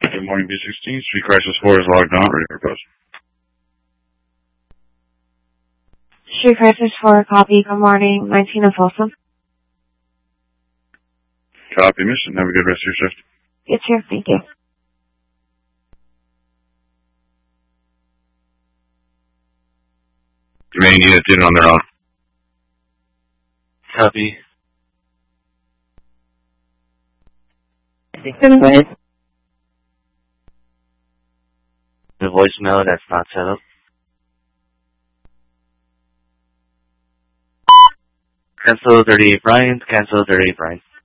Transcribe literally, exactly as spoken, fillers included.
Good morning, B sixteen. Street Crisis four is logged on. Ready for post. Street Crisis four, copy. Good morning. nineteen of Folsom. Copy, mission. Have a good rest of your shift. You too. Thank you. Remaining units in on their own. Copy. Good. The voicemail that's not set up. Cancel thirty-eight Bryant. Cancel thirty-eight Bryant.